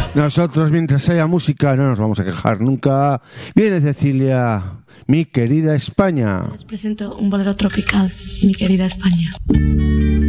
Nosotros, mientras haya música, no nos vamos a quejar nunca. Viene Cecilia, mi querida España. Les presento un bolero tropical, mi querida España.